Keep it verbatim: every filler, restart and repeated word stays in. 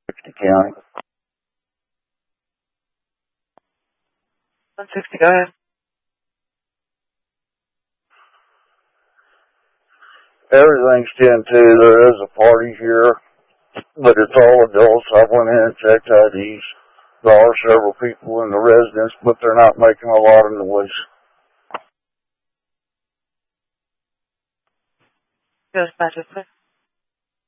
sixty County. one sixty, go ahead. Everything's ten two. There is a party here, but it's all adults. I went in and checked I Ds. There are several people in the residence, but they're not making a lot of noise. Dispatcher, please.